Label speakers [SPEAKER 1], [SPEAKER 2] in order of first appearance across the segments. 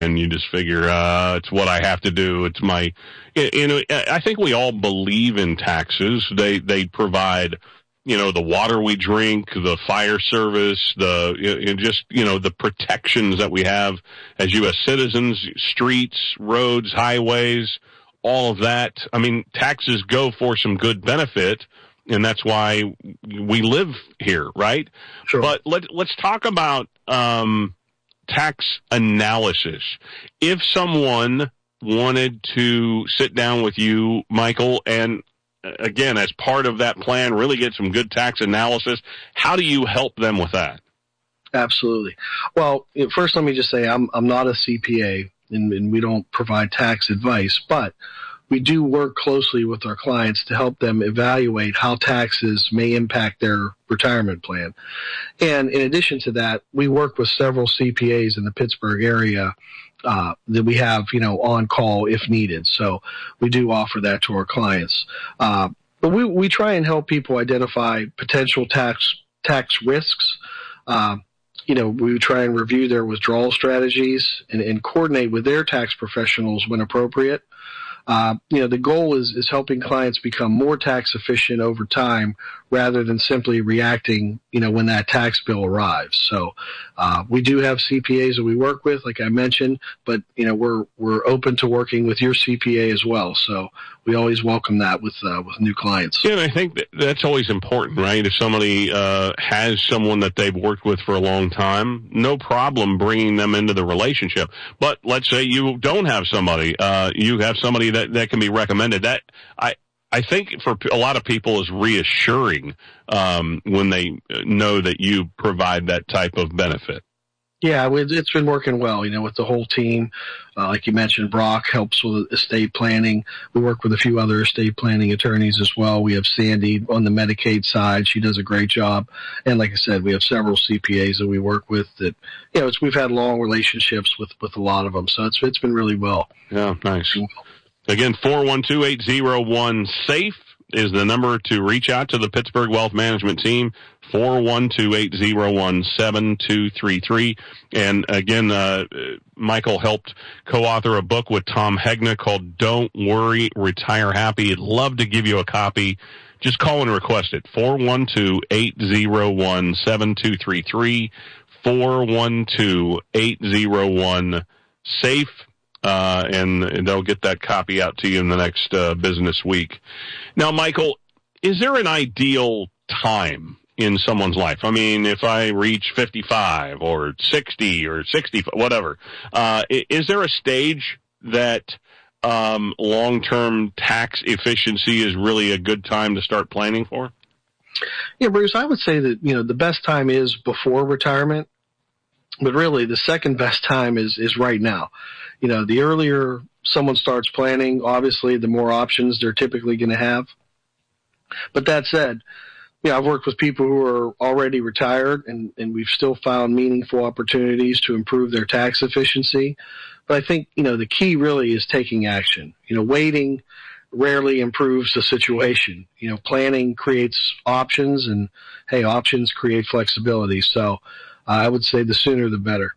[SPEAKER 1] and you just figure, it's what I have to do. It's my, I think we all believe in taxes. They provide, the water we drink, the fire service, the protections that we have as U.S. citizens, streets, roads, highways, all of that. I mean, taxes go for some good benefit, and that's why we live here, right?
[SPEAKER 2] Sure.
[SPEAKER 1] But let's talk about tax analysis. If someone wanted to sit down with you, Michael, and again, as part of that plan, really get some good tax analysis, how do you help them with that?
[SPEAKER 2] Absolutely. Well, first let me just say I'm not a CPA, and we don't provide tax advice, but we do work closely with our clients to help them evaluate how taxes may impact their retirement plan. And in addition to that, we work with several CPAs in the Pittsburgh area that we have, on call if needed. So we do offer that to our clients. But we try and help people identify potential tax risks. We try and review their withdrawal strategies and coordinate with their tax professionals when appropriate. The goal is helping clients become more tax efficient over time rather than simply reacting, when that tax bill arrives. So, we do have CPAs that we work with, like I mentioned, but, we're open to working with your CPA as well. So we always welcome that with new clients.
[SPEAKER 1] Yeah, and I think that's always important, right? If somebody has someone that they've worked with for a long time, no problem bringing them into the relationship. But let's say you don't have somebody, you have somebody that can be recommended. That I think for a lot of people is reassuring when they know that you provide that type of benefit.
[SPEAKER 2] Yeah, it's been working well, with the whole team. Like you mentioned, Brock helps with estate planning. We work with a few other estate planning attorneys as well. We have Sandy on the Medicaid side. She does a great job. And like I said, we have several CPAs that we work with that, we've had long relationships with a lot of them. So it's been really well.
[SPEAKER 1] Yeah, nice. Again, 412-801-SAFE is the number to reach out to the Pittsburgh Wealth Management team, 412-801-7233. And again, Michael helped co-author a book with Tom Hegna called Don't Worry, Retire Happy. He'd love to give you a copy. Just call and request it, 412-801-7233, 412-801-SAFE. And they'll get that copy out to you in the next business week. Now, Michael, is there an ideal time in someone's life? I mean, if I reach 55 or 60 or 65, whatever, is there a stage that long-term tax efficiency is really a good time to start planning for?
[SPEAKER 2] Yeah, Bruce, I would say that, the best time is before retirement. But really, the second best time is right now. The earlier someone starts planning, obviously, the more options they're typically going to have. But that said, I've worked with people who are already retired, and we've still found meaningful opportunities to improve their tax efficiency. But I think, the key really is taking action. Waiting rarely improves the situation. Planning creates options, and, hey, options create flexibility. So I would say the sooner the better.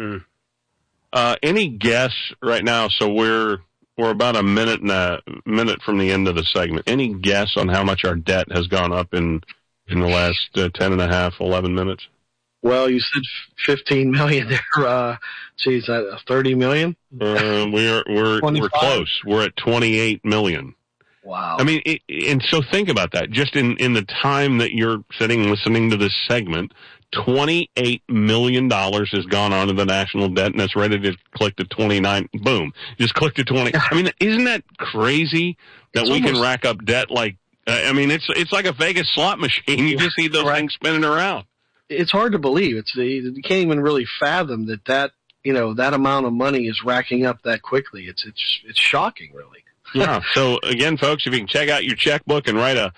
[SPEAKER 1] Any guess right now? So we're about a minute from the end of the segment. Any guess on how much our debt has gone up in the last 10 and a half, 11 minutes?
[SPEAKER 2] Well, you said 15 million there. 30 million?
[SPEAKER 1] We're close. We're at 28 million.
[SPEAKER 2] Wow.
[SPEAKER 1] I mean, and so think about that. Just in the time that you're sitting listening to this segment, $28 million has gone onto the national debt, and it's ready to click to 29. Boom. Just click to 20. I mean, isn't that crazy that we can rack up debt like, it's like a Vegas slot machine. You just see those things spinning around.
[SPEAKER 2] It's hard to believe. You can't even really fathom that amount of money is racking up that quickly. It's shocking, really.
[SPEAKER 1] Yeah. So again, folks, if you can check out your checkbook and write a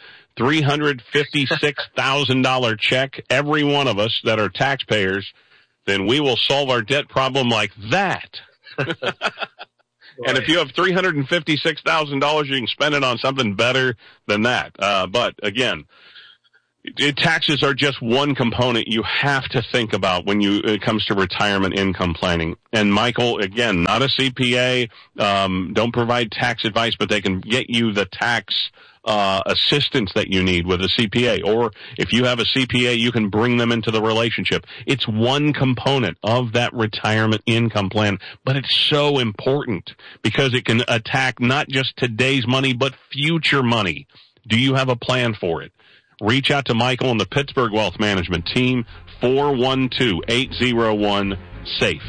[SPEAKER 1] $356,000 check, every one of us that are taxpayers, then we will solve our debt problem like that. And if you have $356,000, you can spend it on something better than that. But again, taxes are just one component you have to think about when it comes to retirement income planning. And Michael, again, not a CPA, don't provide tax advice, but they can get you the tax assistance that you need with a CPA. Or if you have a CPA, you can bring them into the relationship. It's one component of that retirement income plan, but it's so important because it can attack not just today's money, but future money. Do you have a plan for it? Reach out to Michael and the Pittsburgh Wealth Management team, 412-801-SAFE,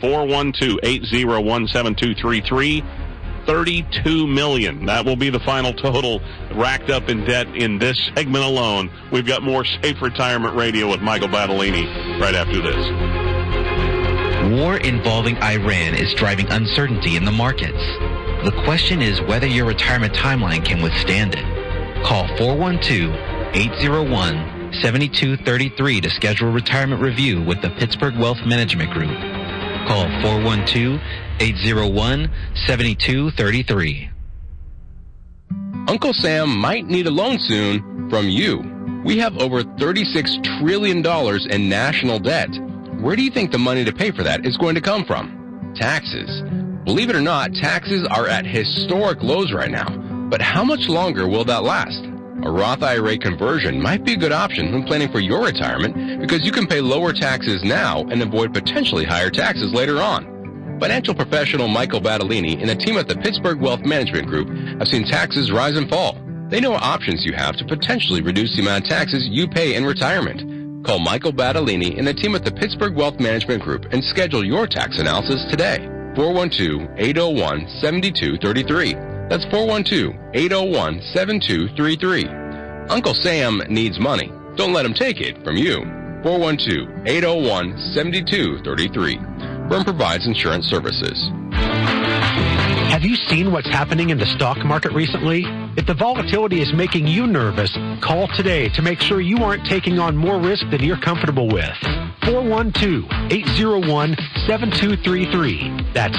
[SPEAKER 1] 412-801-7233, $32 million. That will be the final total racked up in debt in this segment alone. We've got more Safe Retirement Radio with Michael Battolini right after this.
[SPEAKER 3] War involving Iran is driving uncertainty in the markets. The question is whether your retirement timeline can withstand it. Call 412-801-7233 to schedule a retirement review with the Pittsburgh Wealth Management Group. Call 412-801-7233.
[SPEAKER 4] Uncle Sam might need a loan soon from you. We have over $36 trillion in national debt. Where do you think the money to pay for that is going to come from? Taxes. Believe it or not, taxes are at historic lows right now. But how much longer will that last? A Roth IRA conversion might be a good option when planning for your retirement because you can pay lower taxes now and avoid potentially higher taxes later on. Financial professional Michael Battolini and the team at the Pittsburgh Wealth Management Group have seen taxes rise and fall. They know what options you have to potentially reduce the amount of taxes you pay in retirement. Call Michael Battolini and the team at the Pittsburgh Wealth Management Group and schedule your tax analysis today. 412-801-7233. That's 412-801-7233. Uncle Sam needs money. Don't let him take it from you. 412-801-7233. Byrne provides insurance services.
[SPEAKER 5] Have you seen what's happening in the stock market recently? If the volatility is making you nervous, call today to make sure you aren't taking on more risk than you're comfortable with. 412-801-7233. That's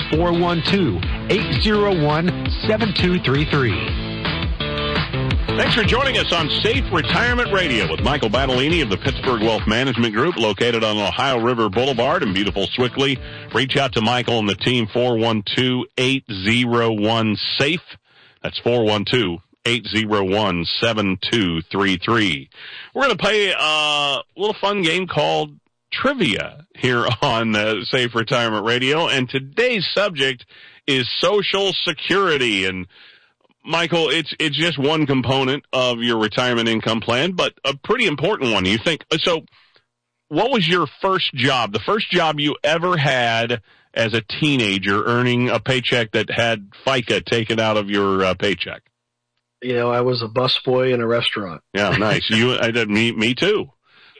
[SPEAKER 5] 412-801-7233.
[SPEAKER 1] Thanks for joining us on Safe Retirement Radio with Michael Battolini of the Pittsburgh Wealth Management Group, located on Ohio River Boulevard in beautiful Swickley. Reach out to Michael and the team, 412-801-SAFE. That's 412-801-7233. We're going to play a little fun game called Trivia here on Safe Retirement Radio, and today's subject is Social Security. And Michael, it's just one component of your retirement income plan, but a pretty important one. You think so? What was your first job? The first job you ever had as a teenager, earning a paycheck that had FICA taken out of your paycheck?
[SPEAKER 2] You know, I was a busboy in a restaurant.
[SPEAKER 1] Yeah, nice. Me too.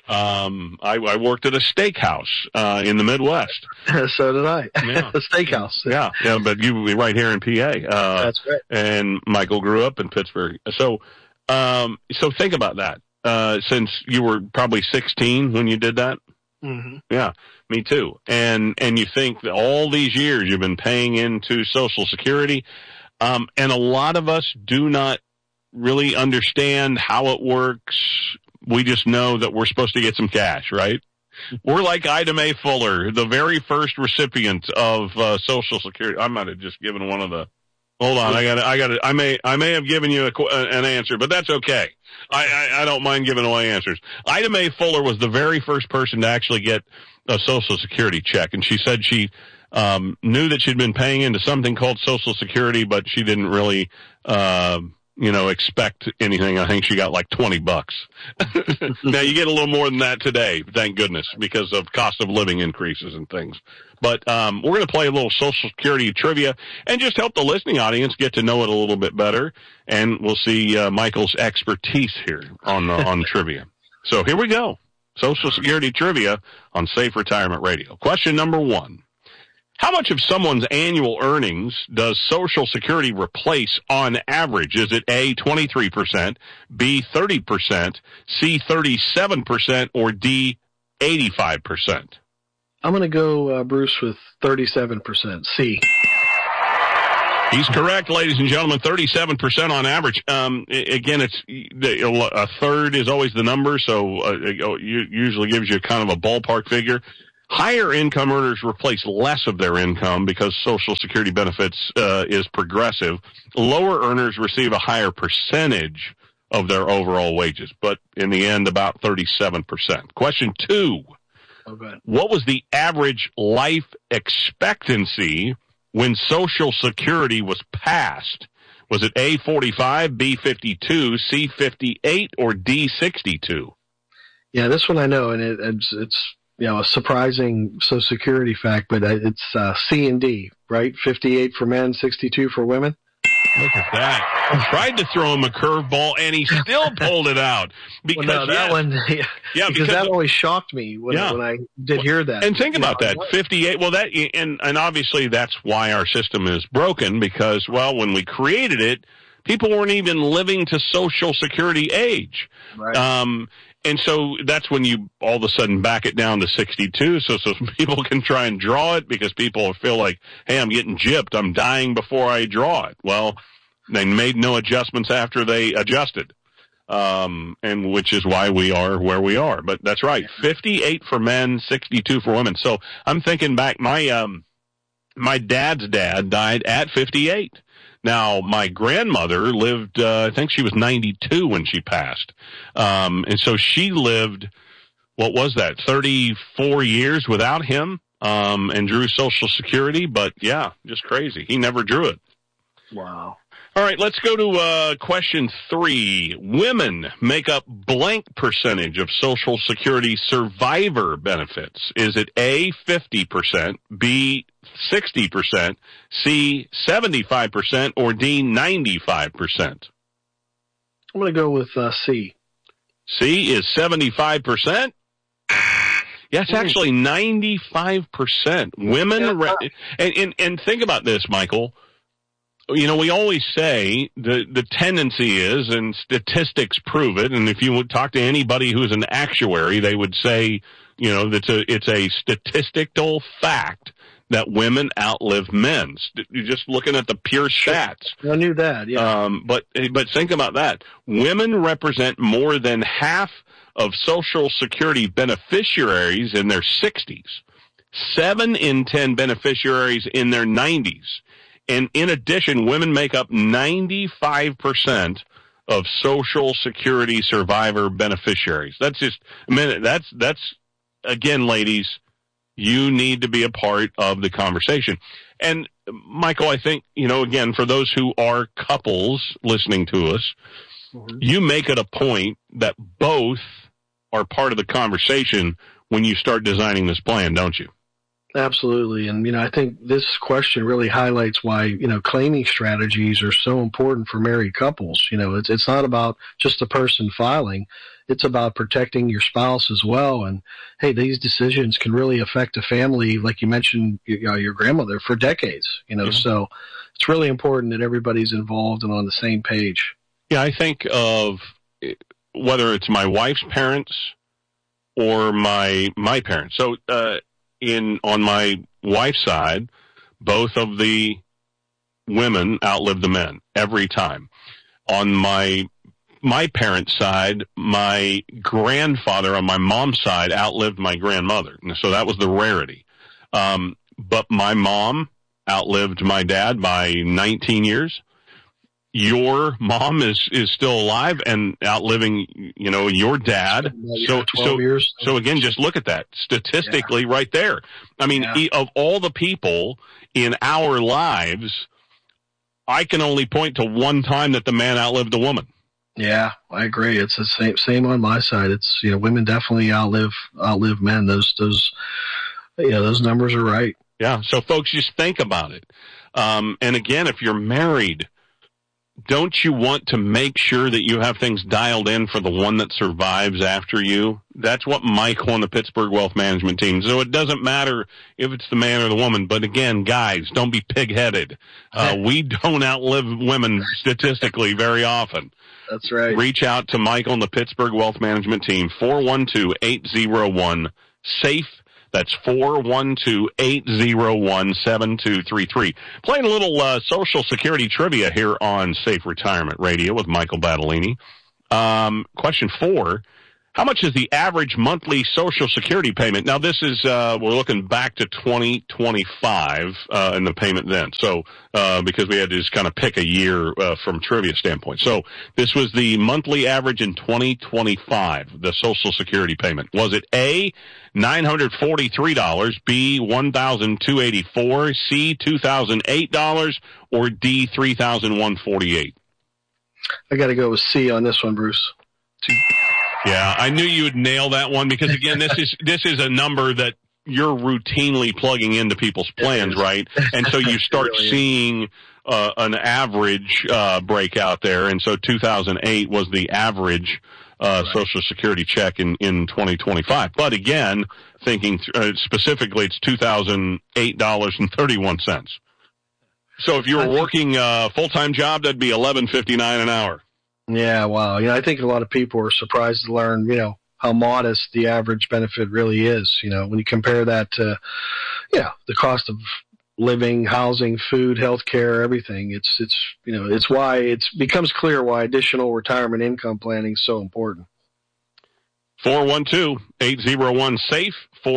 [SPEAKER 1] I worked at a steakhouse in the Midwest.
[SPEAKER 2] So did I.
[SPEAKER 1] Yeah.
[SPEAKER 2] A steakhouse.
[SPEAKER 1] Yeah, but you were right here in PA.
[SPEAKER 2] That's right.
[SPEAKER 1] And Michael grew up in Pittsburgh. So think about that. Since you were probably 16 when you did that.
[SPEAKER 2] Mm-hmm.
[SPEAKER 1] Yeah, me too. And you think that all these years you've been paying into Social Security, and a lot of us do not really understand how it works. We just know that we're supposed to get some cash, right? We're like Ida Mae Fuller, the very first recipient of Social Security. I might have just given one of the. Hold on, I may have given you an answer, but that's okay. I don't mind giving away answers. Ida Mae Fuller was the very first person to actually get a Social Security check, and she said she knew that she'd been paying into something called Social Security, but she didn't really expect anything. I think she got like $20. Now you get a little more than that today, thank goodness, because of cost of living increases and things. But we're going to play a little Social Security trivia and just help the listening audience get to know it a little bit better. And we'll see Michael's expertise here on trivia. So here we go. Social Security trivia on Safe Retirement Radio. Question number 1. How much of someone's annual earnings does Social Security replace on average? Is it A, 23%, B, 30%, C, 37%, or D, 85%?
[SPEAKER 2] I'm going to go, Bruce, with 37%. C.
[SPEAKER 1] He's correct, ladies and gentlemen, 37% on average. Again, a third is always the number, so usually gives you kind of a ballpark figure. Higher income earners replace less of their income because Social Security benefits is progressive. Lower earners receive a higher percentage of their overall wages, but in the end, about 37%. Question 2.
[SPEAKER 2] Okay. What
[SPEAKER 1] was the average life expectancy when Social Security was passed? Was it A, 45, B, 52, C, 58, or D, 62?
[SPEAKER 2] Yeah, this one I know, and it's a surprising Social Security fact, but it's C and D, right? 58 for men, 62 for women.
[SPEAKER 1] Look at that. I tried to throw him a curveball, and he still pulled it out. Because,
[SPEAKER 2] because that always shocked me when I did hear that.
[SPEAKER 1] And think about that, 58. Well, and obviously that's why our system is broken, because, when we created it, people weren't even living to Social Security age.
[SPEAKER 2] Right.
[SPEAKER 1] And so that's when you all of a sudden back it down to 62 so people can try and draw it, because people feel like, hey, I'm getting gypped. I'm dying before I draw it. Well, they made no adjustments after they adjusted, and which is why we are where we are. But that's right, 58 for men, 62 for women. So I'm thinking back, my dad's dad died at 58. Now, my grandmother lived, I think she was 92 when she passed. And so she lived, 34 years without him, and drew Social Security. But yeah, just crazy. He never drew it.
[SPEAKER 2] Wow.
[SPEAKER 1] All right, let's go to question 3. Women make up blank percentage of Social Security survivor benefits. Is it A, 50%, B, 60%, C, 75%, or D, 95%?
[SPEAKER 2] I'm going to go with C.
[SPEAKER 1] C is 75%? Yeah, it's actually 95%. Women, and think about this, Michael. We always say the tendency is, and statistics prove it, and if you would talk to anybody who's an actuary, they would say, that it's a statistical fact that women outlive men. You're just looking at the pure stats.
[SPEAKER 2] I knew that, yeah.
[SPEAKER 1] But think about that. Women represent more than half of Social Security beneficiaries in their 60s. 7 in 10 beneficiaries in their 90s. And in addition, women make up 95% of Social Security survivor beneficiaries. That's just a minute. That's again, ladies, you need to be a part of the conversation. And Michael, I think, again, for those who are couples listening to us, you make it a point that both are part of the conversation when you start designing this plan, don't you?
[SPEAKER 2] Absolutely. And, I think this question really highlights why, claiming strategies are so important for married couples. It's not about just the person filing. It's about protecting your spouse as well. And, hey, these decisions can really affect a family, like you mentioned, your grandmother, for decades, So it's really important that everybody's involved and on the same page.
[SPEAKER 1] Yeah, I think of whether it's my wife's parents or my parents. So, on my wife's side, both of the women outlive the men every time. On my parents' side, my grandfather on my mom's side outlived my grandmother. So that was the rarity. But my mom outlived my dad by 19 years. Your mom is still alive and outliving, your dad.
[SPEAKER 2] So 12 years.
[SPEAKER 1] So again, just look at that statistically right there. I mean, of all the people in our lives, I can only point to one time that the man outlived the woman.
[SPEAKER 2] Yeah, I agree. It's the same on my side. It's, women definitely outlive men. Those numbers are right.
[SPEAKER 1] Yeah. So folks, just think about it. And again, if you're married, don't you want to make sure that you have things dialed in for the one that survives after you? That's what Michael and the Pittsburgh Wealth Management team. So it doesn't matter if it's the man or the woman. But again, guys, don't be pig-headed. We don't outlive women statistically very often.
[SPEAKER 2] That's right.
[SPEAKER 1] Reach out to Michael and the Pittsburgh Wealth Management team, 412-801-SAFE. That's 412-801-7233. Playing a little Social Security trivia here on Safe Retirement Radio with Michael Battolini. Question 4. How much is the average monthly Social Security payment? Now, this is, we're looking back to 2025 in the payment then. So, because we had to just kind of pick a year from trivia standpoint. So, this was the monthly average in 2025, the Social Security payment. Was it A, $943, B, $1,284, C, $2,008, or D, $3,148?
[SPEAKER 2] I got to go with C on this one, Bruce.
[SPEAKER 1] Yeah, I knew you would nail that one because, again, this is a number that you're routinely plugging into people's plans, right? And so you start really seeing an average break out there. And so 2008 was the average Social Security check in 2025. But, again, thinking specifically, it's $2,008.31. So if you were working a full-time job, that'd be $11.59 an hour.
[SPEAKER 2] Yeah, wow. I think a lot of people are surprised to learn, how modest the average benefit really is. When you compare that to, the cost of living, housing, food, healthcare, everything. It's why it becomes clear why additional retirement income planning is so important.
[SPEAKER 1] 412-801-SAFE,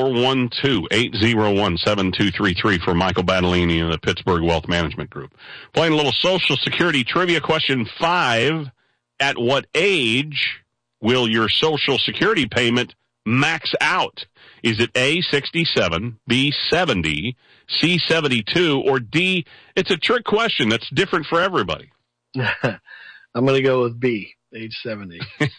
[SPEAKER 1] 412-801-7233 for Michael Battolini and the Pittsburgh Wealth Management Group. Playing a little Social Security trivia. Question 5. At what age will your Social Security payment max out? Is it A, 67, B, 70, C, 72, or D? It's a trick question that's different for everybody.
[SPEAKER 2] I'm going to go with B, age 70.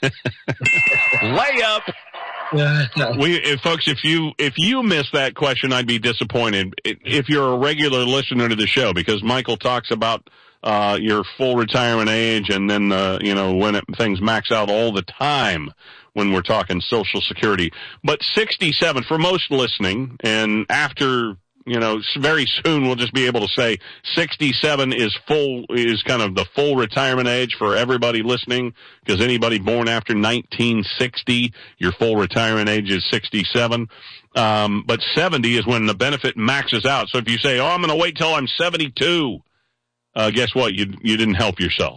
[SPEAKER 1] Layup. Folks, if you missed that question, I'd be disappointed. If you're a regular listener to the show, because Michael talks about your full retirement age, and then when things max out all the time when we're talking Social Security. But 67 for most listening, and after very soon we'll just be able to say 67 is kind of the full retirement age for everybody listening, because anybody born after 1960, your full retirement age is 67. But 70 is when the benefit maxes out. So if you say, I'm going to wait till I'm 72, guess what? You didn't help yourself.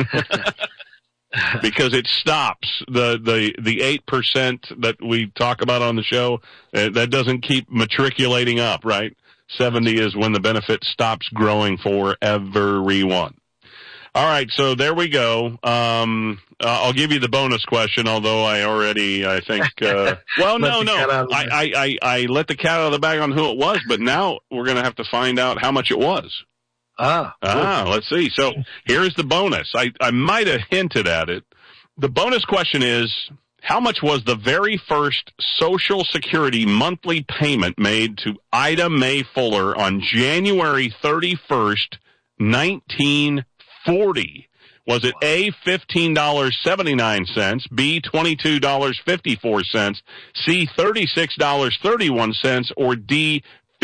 [SPEAKER 1] Because it stops. The 8% that we talk about on the show, that doesn't keep matriculating up, right? 70 is when the benefit stops growing for everyone. All right, so there we go. I'll give you the bonus question, although I think, I let the cat out of the bag on who it was, but now we're going to have to find out how much it was. Let's see. So here's the bonus. I might have hinted at it. The bonus question is, how much was the very first Social Security monthly payment made to Ida Mae Fuller on January 31st, 1940? Was it A, $15.79, B, $22.54, C, $36.31, or D,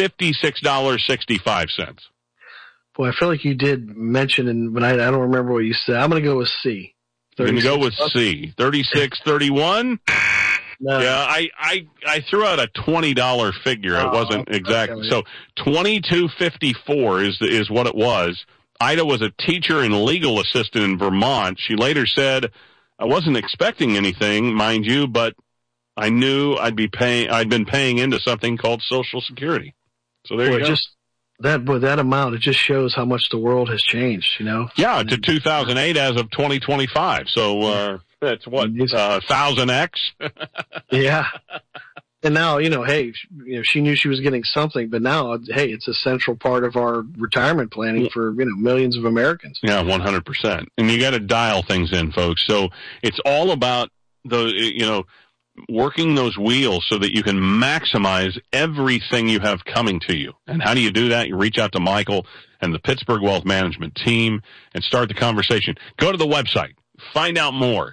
[SPEAKER 1] $56.65?
[SPEAKER 2] Boy, I feel like you did mention, but I don't remember what you said. I'm going to go with C.
[SPEAKER 1] You're going to go with C. 36.31?
[SPEAKER 2] No.
[SPEAKER 1] Yeah, I threw out a $20 figure. It wasn't exactly. Okay. So $22.54 is what it was. Ida was a teacher and legal assistant in Vermont. She later said, I wasn't expecting anything, mind you, but I knew I'd been paying into something called Social Security. So there you go.
[SPEAKER 2] That amount, it just shows how much the world has changed,
[SPEAKER 1] Yeah, to 2008 as of 2025. So that's what, 1,000x?
[SPEAKER 2] Yeah. And now, she knew she was getting something, but now, hey, it's a central part of our retirement planning for, millions of Americans.
[SPEAKER 1] Yeah, 100%. And you got to dial things in, folks. So it's all about working those wheels so that you can maximize everything you have coming to you. And how do you do that? You reach out to Michael and the Pittsburgh Wealth Management team and start the conversation. Go to the website. Find out more.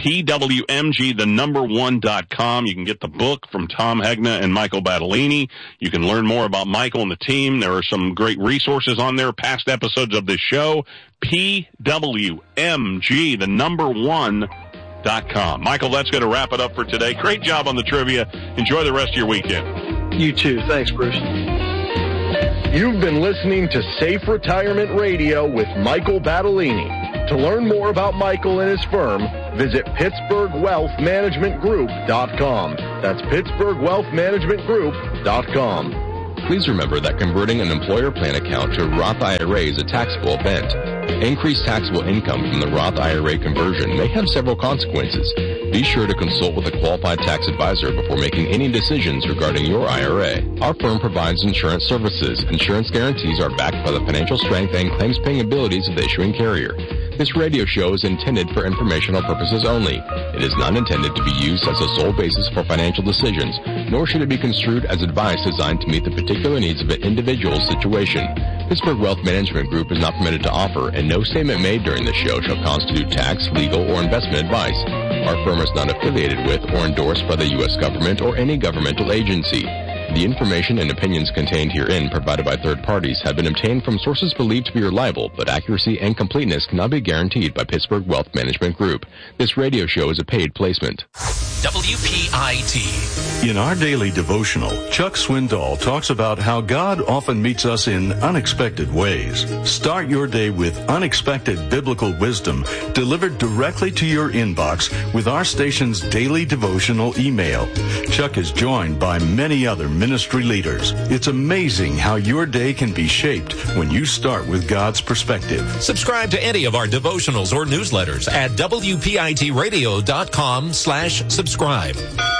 [SPEAKER 1] PWMG1.com. You can get the book from Tom Hegna and Michael Battolini. You can learn more about Michael and the team. There are some great resources on there, past episodes of this show. PWMG1.com. Michael, that's going to wrap it up for today. Great job on the trivia. Enjoy the rest of your weekend.
[SPEAKER 2] You too. Thanks, Bruce.
[SPEAKER 6] You've been listening to Safe Retirement Radio with Michael Battolini. To learn more about Michael and his firm, visit PittsburghWealthManagementGroup.com. That's PittsburghWealthManagementGroup.com.
[SPEAKER 4] Please remember that converting an employer plan account to a Roth IRA is a taxable event. Increased taxable income from the Roth IRA conversion may have several consequences. Be sure to consult with a qualified tax advisor before making any decisions regarding your IRA. Our firm provides insurance services. Insurance guarantees are backed by the financial strength and claims-paying abilities of the issuing carrier. This radio show is intended for informational purposes only. It is not intended to be used as a sole basis for financial decisions, nor should it be construed as advice designed to meet the particular needs of an individual's situation. Pittsburgh Wealth Management Group is not permitted to offer, and no statement made during this show shall constitute tax, legal, or investment advice. Our firm is not affiliated with or endorsed by the U.S. government or any governmental agency. The information and opinions contained herein provided by third parties have been obtained from sources believed to be reliable, but accuracy and completeness cannot be guaranteed by Pittsburgh Wealth Management Group. This radio show is a paid placement.
[SPEAKER 7] WPIT. In our daily devotional, Chuck Swindoll talks about how God often meets us in unexpected ways. Start your day with unexpected biblical wisdom delivered directly to your inbox with our station's daily devotional email. Chuck is joined by many other ministry leaders. It's amazing how your day can be shaped when you start with God's perspective.
[SPEAKER 8] Subscribe to any of our devotionals or newsletters at WPITradio.com/subscribe.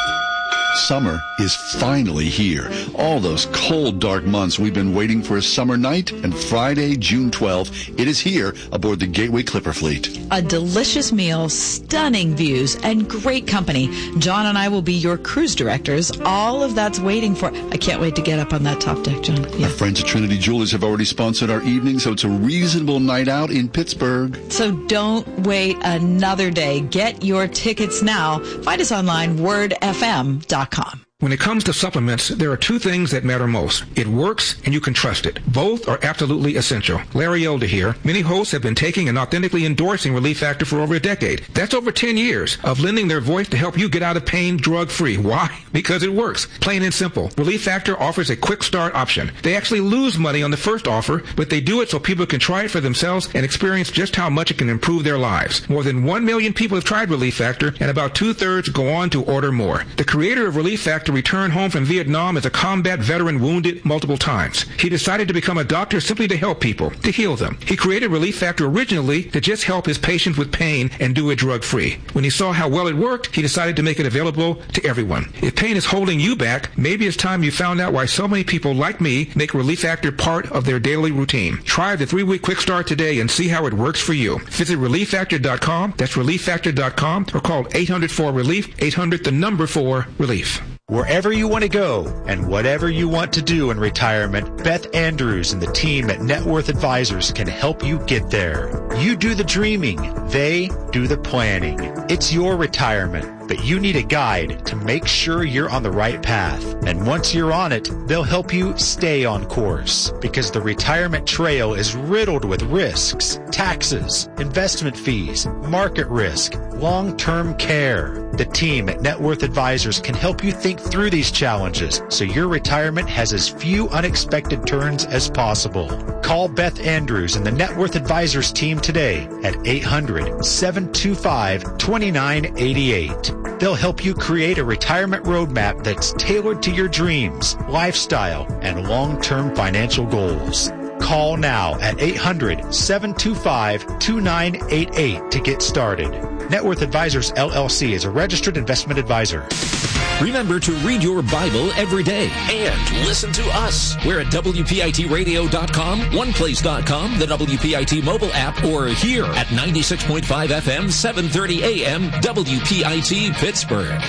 [SPEAKER 9] Summer is finally here. All those cold, dark months we've been waiting for a summer night, and Friday, June 12th, it is here aboard the Gateway Clipper Fleet.
[SPEAKER 10] A delicious meal, stunning views, and great company. John and I will be your cruise directors. All of that's waiting for... I can't wait to get up on that top deck, John. Yeah.
[SPEAKER 9] Our friends at Trinity Jewelers have already sponsored our evening, so it's a reasonable night out in Pittsburgh.
[SPEAKER 10] So don't wait another day. Get your tickets now. Find us online, wordfm.com.
[SPEAKER 11] When it comes to supplements, there are two things that matter most. It works and you can trust it. Both are absolutely essential. Larry Elder here. Many hosts have been taking and authentically endorsing Relief Factor for over a decade. That's over 10 years of lending their voice to help you get out of pain drug-free. Why? Because it works. Plain and simple. Relief Factor offers a quick start option. They actually lose money on the first offer, but they do it so people can try it for themselves and experience just how much it can improve their lives. More than 1 million people have tried Relief Factor, and about 2/3 go on to order more. The creator of Relief Factor returned home from Vietnam as a combat veteran wounded multiple times. He decided to become a doctor simply to help people, to heal them. He created Relief Factor originally to just help his patients with pain and do it drug-free. When he saw how well it worked, he decided to make it available to everyone. If pain is holding you back, maybe it's time you found out why so many people like me make Relief Factor part of their daily routine. Try the 3-week quick start today and see how it works for you. Visit ReliefFactor.com, that's ReliefFactor.com, or call 800-4-RELIEF, 800-4-RELIEF.
[SPEAKER 12] Wherever you want to go and whatever you want to do in retirement, Beth Andrews and the team at Net Worth Advisors can help you get there. You do the dreaming, they do the planning. It's your retirement, but you need a guide to make sure you're on the right path. And once you're on it, they'll help you stay on course, because the retirement trail is riddled with risks, taxes, investment fees, market risk, long-term care. The team at Net Worth Advisors can help you think through these challenges so your retirement has as few unexpected turns as possible. Call Beth Andrews and the Net Worth Advisors team today at 800-725-2988. They'll help you create a retirement roadmap that's tailored to your dreams, lifestyle, and long-term financial goals. Call now at 800-725-2988 to get started. Net Worth Advisors, LLC is a registered investment advisor.
[SPEAKER 8] Remember to read your Bible every day and listen to us. We're at WPITradio.com, OnePlace.com, the WPIT mobile app, or here at 96.5 FM, 730 AM, WPIT Pittsburgh.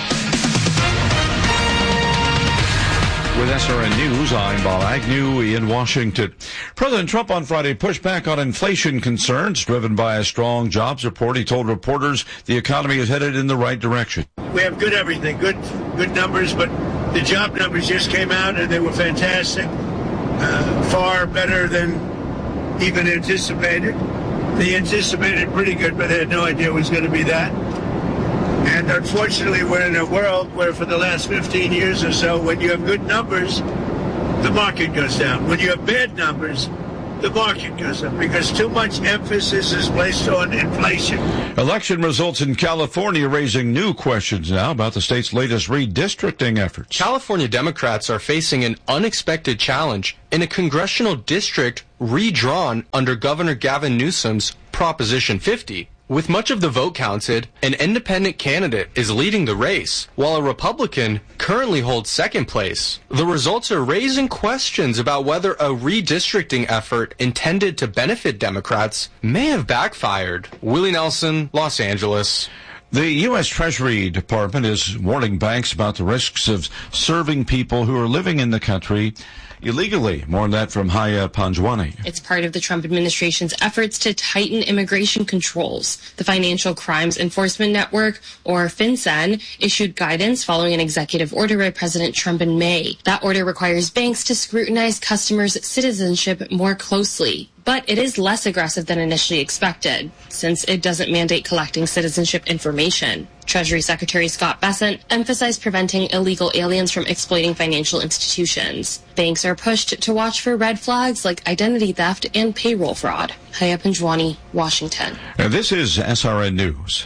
[SPEAKER 13] With SRN News, I'm Bob Agnew in Washington. President Trump on Friday pushed back on inflation concerns driven by a strong jobs report. He told reporters the economy is headed in the right direction.
[SPEAKER 14] We have good everything, good numbers, but the job numbers just came out and they were fantastic, far better than even anticipated. They anticipated pretty good, but they had no idea it was going to be that. And unfortunately, we're in a world where for the last 15 years or so, when you have good numbers, the market goes down. When you have bad numbers, the market goes up because too much emphasis is placed on inflation.
[SPEAKER 13] Election results in California raising new questions now about the state's latest redistricting efforts.
[SPEAKER 15] California Democrats are facing an unexpected challenge in a congressional district redrawn under Governor Gavin Newsom's Proposition 50. With much of the vote counted, an independent candidate is leading the race, while a Republican currently holds second place. The results are raising questions about whether a redistricting effort intended to benefit Democrats may have backfired. Willie Nelson, Los Angeles.
[SPEAKER 13] The U.S. Treasury Department is warning banks about the risks of serving people who are living in the country illegally. More on that from Haya Panjwani.
[SPEAKER 16] It's part of the Trump administration's efforts to tighten immigration controls. The Financial Crimes Enforcement Network, or FinCEN, issued guidance following an executive order by President Trump in May. That order requires banks to scrutinize customers' citizenship more closely. But it is less aggressive than initially expected, since it doesn't mandate collecting citizenship information. Treasury Secretary Scott Bessent emphasized preventing illegal aliens from exploiting financial institutions. Banks are pushed to watch for red flags like identity theft and payroll fraud. Haya Panjwani, Washington.
[SPEAKER 13] And this is SRN News.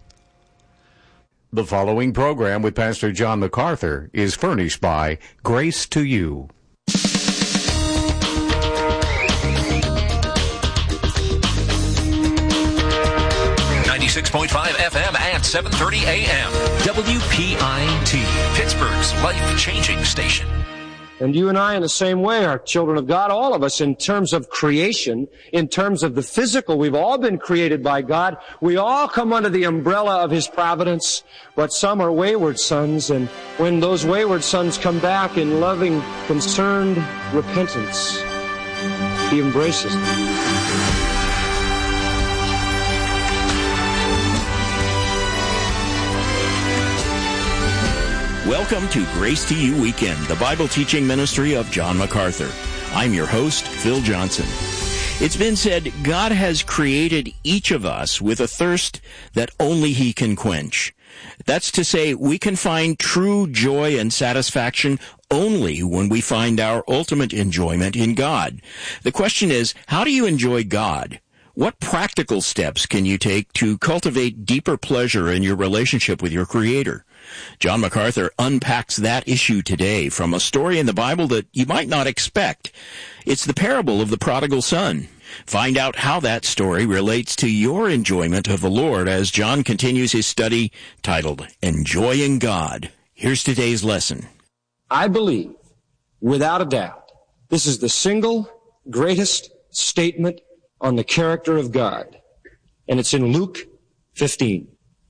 [SPEAKER 17] The following program with Pastor John MacArthur is furnished by Grace to You.
[SPEAKER 8] 96.5 FM at 7:30 a.m. WPIT, Pittsburgh's life-changing station.
[SPEAKER 18] And you and I, in the same way, are children of God, all of us, in terms of creation, in terms of the physical. We've all been created by God. We all come under the umbrella of His providence, but some are wayward sons, and when those wayward sons come back in loving, concerned repentance, He embraces them.
[SPEAKER 19] Welcome to Grace to You Weekend, the Bible teaching ministry of John MacArthur. I'm your host, Phil Johnson. It's been said God has created each of us with a thirst that only He can quench. That's to say, we can find true joy and satisfaction only when we find our ultimate enjoyment in God. The question is, how do you enjoy God? What practical steps can you take to cultivate deeper pleasure in your relationship with your Creator? John MacArthur unpacks that issue today from a story in the Bible that you might not expect. It's the parable of the prodigal son. Find out how that story relates to your enjoyment of the Lord as John continues his study titled, Enjoying God. Here's today's lesson.
[SPEAKER 18] I believe, without a doubt, this is the single greatest statement on the character of God. And it's in Luke 15.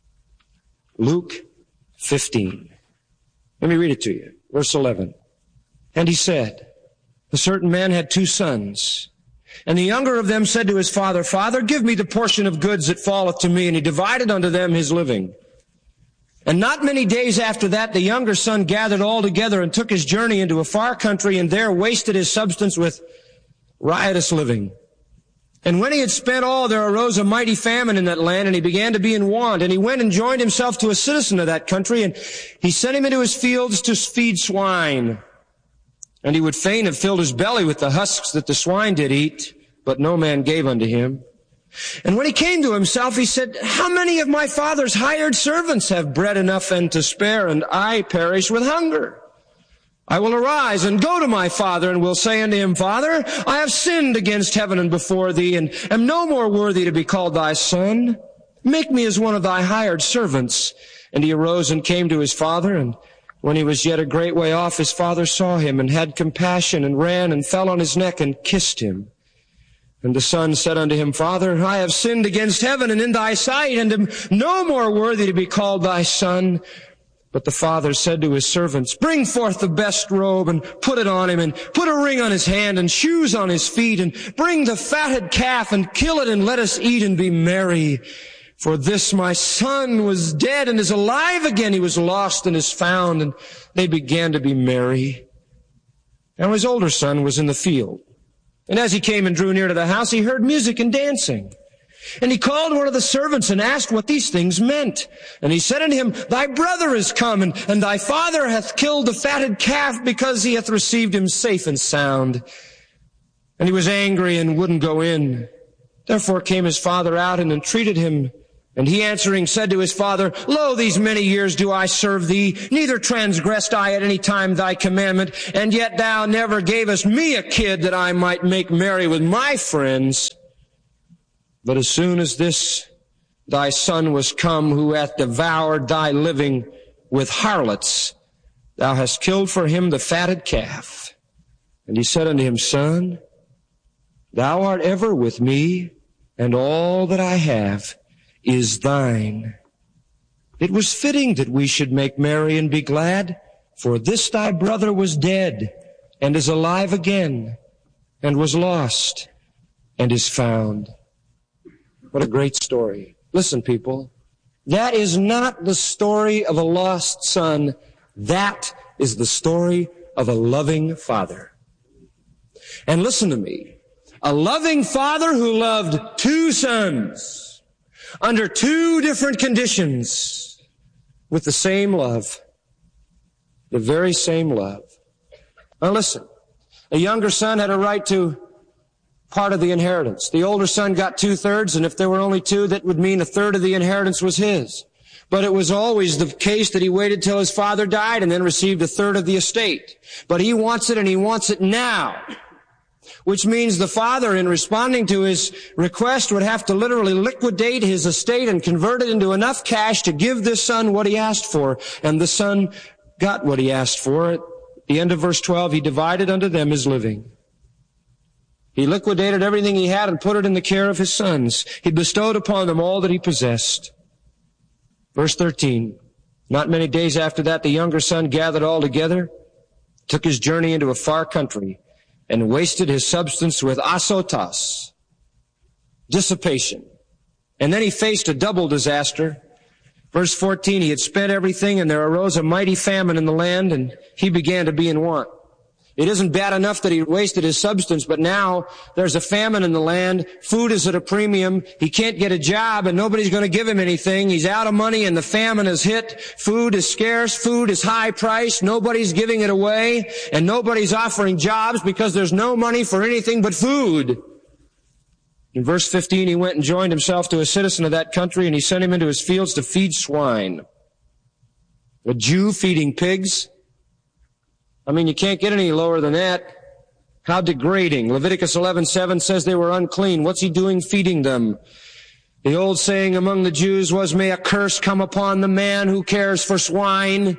[SPEAKER 18] Luke 15. Let me read it to you. Verse 11. And he said, a certain man had 2 sons. And the younger of them said to his father, Father, give me the portion of goods that falleth to me. And he divided unto them his living. And not many days after that, the younger son gathered all together and took his journey into a far country, and there wasted his substance with riotous living. And when he had spent all, there arose a mighty famine in that land, and he began to be in want. And he went and joined himself to a citizen of that country, and he sent him into his fields to feed swine. And he would fain have filled his belly with the husks that the swine did eat, but no man gave unto him. And when he came to himself, he said, How many of my father's hired servants have bread enough and to spare, and I perish with hunger? I will arise and go to my father, and will say unto him, Father, I have sinned against heaven and before thee, and am no more worthy to be called thy son. Make me as one of thy hired servants. And he arose and came to his father, and when he was yet a great way off, his father saw him, and had compassion, and ran, and fell on his neck, and kissed him. And the son said unto him, Father, I have sinned against heaven and in thy sight, and am no more worthy to be called thy son. But the father said to his servants, Bring forth the best robe, and put it on him, and put a ring on his hand, and shoes on his feet, and bring the fatted calf, and kill it, and let us eat and be merry. For this my son was dead, and is alive again. He was lost, and is found. And they began to be merry. Now his older son was in the field. And as he came and drew near to the house, he heard music and dancing. And he called one of the servants and asked what these things meant. And he said unto him, Thy brother is come, and thy father hath killed the fatted calf, because he hath received him safe and sound. And he was angry and wouldn't go in. Therefore came his father out and entreated him. And he answering said to his father, Lo, these many years do I serve thee, neither transgressed I at any time thy commandment, and yet thou never gavest me a kid that I might make merry with my friends. But as soon as this thy son was come, who hath devoured thy living with harlots, thou hast killed for him the fatted calf. And he said unto him, Son, thou art ever with me, and all that I have is thine. It was fitting that we should make merry and be glad, for this thy brother was dead, and is alive again, and was lost, and is found. What a great story. Listen, people, that is not the story of a lost son. That is the story of a loving father. And listen to me. A loving father who loved two sons under two different conditions with the same love. The very same love. Now listen. A younger son had a right to part of the inheritance. The older son got 2/3, and if there were only two, that would mean 1/3 of the inheritance was his. But it was always the case that he waited till his father died and then received 1/3 of the estate. But he wants it, and he wants it now. Which means the father, in responding to his request, would have to literally liquidate his estate and convert it into enough cash to give this son what he asked for. And the son got what he asked for. At the end of verse 12, he divided unto them his living. He liquidated everything he had and put it in the care of his sons. He bestowed upon them all that he possessed. Verse 13, not many days after that, the younger son gathered all together, took his journey into a far country, and wasted his substance with asotas, dissipation. And then he faced a double disaster. Verse 14, he had spent everything, and there arose a mighty famine in the land, and he began to be in want. It isn't bad enough that he wasted his substance, but now there's a famine in the land. Food is at a premium. He can't get a job, and nobody's going to give him anything. He's out of money, and the famine has hit. Food is scarce. Food is high priced. Nobody's giving it away, and nobody's offering jobs because there's no money for anything but food. In verse 15, he went and joined himself to a citizen of that country, and he sent him into his fields to feed swine. A Jew feeding pigs. I mean, you can't get any lower than that. How degrading. Leviticus 11:7 says they were unclean. What's he doing feeding them? The old saying among the Jews was, may a curse come upon the man who cares for swine.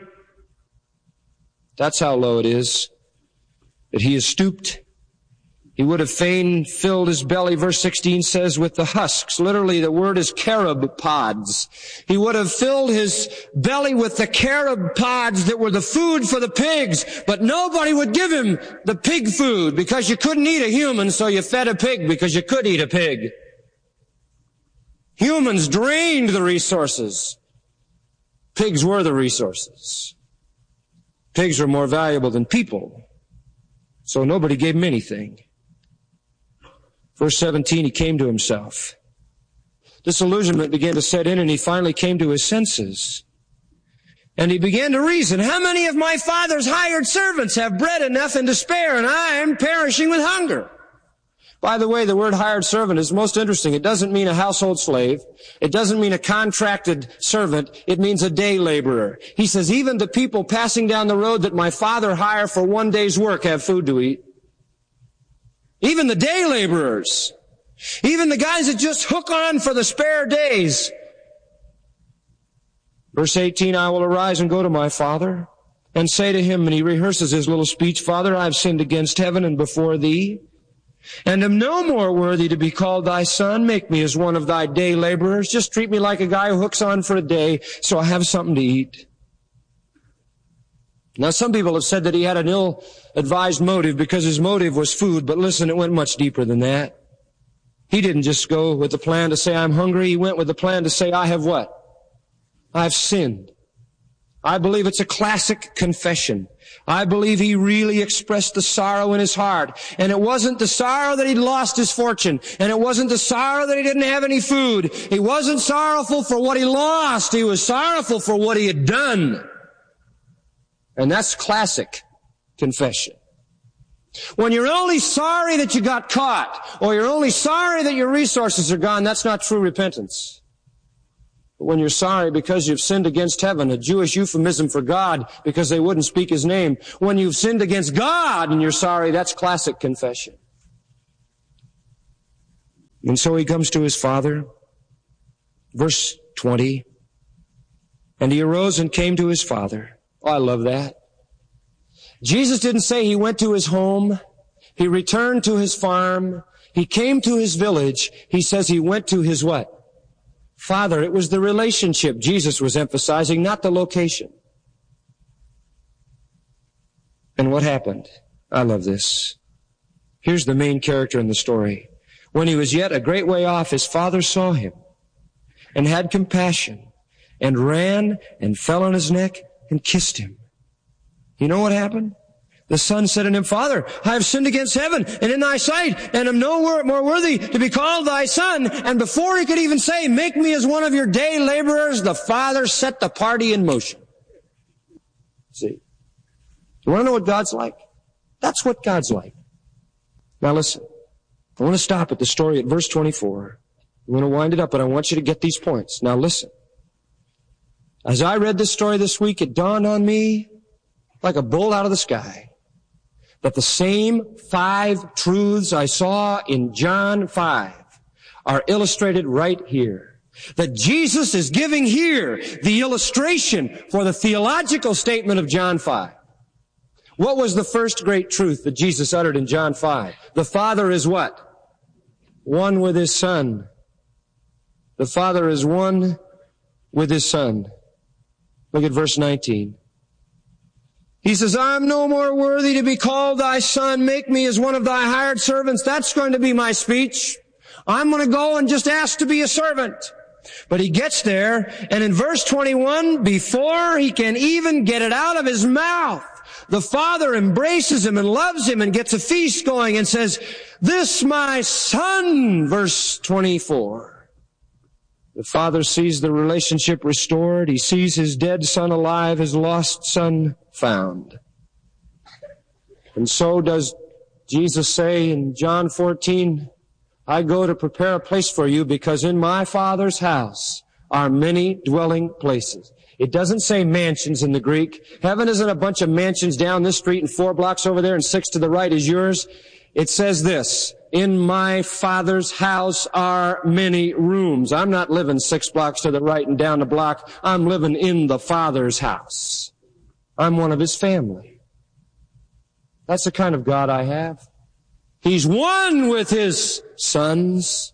[SPEAKER 18] That's how low it is. That he is stooped. He would have fain filled his belly, verse 16 says, with the husks. Literally, the word is carob pods. He would have filled his belly with the carob pods that were the food for the pigs, but nobody would give him the pig food because you couldn't eat a human, so you fed a pig because you could eat a pig. Humans drained the resources. Pigs were the resources. Pigs were more valuable than people, so nobody gave him anything. Verse 17, he came to himself. Disillusionment began to set in, and he finally came to his senses. And he began to reason, how many of my father's hired servants have bread enough and to spare, and I am perishing with hunger? By the way, the word hired servant is most interesting. It doesn't mean a household slave. It doesn't mean a contracted servant. It means a day laborer. He says, even the people passing down the road that my father hired for one day's work have food to eat. Even the day laborers. Even the guys that just hook on for the spare days. Verse 18, I will arise and go to my father and say to him, and he rehearses his little speech, Father, I have sinned against heaven and before thee, and am no more worthy to be called thy son. Make me as one of thy day laborers. Just treat me like a guy who hooks on for a day so I have something to eat. Now, some people have said that he had an ill-advised motive because his motive was food, but listen, it went much deeper than that. He didn't just go with the plan to say, I'm hungry. He went with the plan to say, I have what? I've sinned. I believe it's a classic confession. I believe he really expressed the sorrow in his heart. And it wasn't the sorrow that he'd lost his fortune. And it wasn't the sorrow that he didn't have any food. He wasn't sorrowful for what he lost. He was sorrowful for what he had done. And that's classic confession. When you're only sorry that you got caught, or you're only sorry that your resources are gone, that's not true repentance. But when you're sorry because you've sinned against heaven, a Jewish euphemism for God because they wouldn't speak his name. When you've sinned against God and you're sorry, that's classic confession. And so he comes to his father. Verse 20. And he arose and came to his father. Oh, I love that. Jesus didn't say he went to his home. He returned to his farm. He came to his village. He says he went to his what? Father. It was the relationship Jesus was emphasizing, not the location. And what happened? I love this. Here's the main character in the story. When he was yet a great way off, his father saw him and had compassion and ran and fell on his neck and kissed him. You know what happened? The son said unto him, Father, I have sinned against heaven and in thy sight, and am no more worthy to be called thy son. And before he could even say, make me as one of your day laborers, the father set the party in motion. See? You want to know what God's like? That's what God's like. Now listen. I want to stop at the story at verse 24. I'm going to wind it up, but I want you to get these points. Now listen. As I read this story this week, it dawned on me like a bolt out of the sky that the same 5 truths I saw in John 5 are illustrated right here. That Jesus is giving here the illustration for the theological statement of John 5. What was the first great truth that Jesus uttered in John 5? The Father is what? One with his Son. The Father is one with his Son. Look at verse 19. He says, I'm no more worthy to be called thy son. Make me as one of thy hired servants. That's going to be my speech. I'm going to go and just ask to be a servant. But he gets there, and in verse 21, before he can even get it out of his mouth, the father embraces him and loves him and gets a feast going and says, this my son, verse 24. The father sees the relationship restored. He sees his dead son alive, his lost son found. And so does Jesus say in John 14, I go to prepare a place for you because in my Father's house are many dwelling places. It doesn't say mansions in the Greek. Heaven isn't a bunch of mansions down this street and 4 blocks over there and 6 to the right is yours. It says this, in my Father's house are many rooms. I'm not living 6 blocks to the right and down the block. I'm living in the Father's house. I'm one of his family. That's the kind of God I have. He's one with his sons.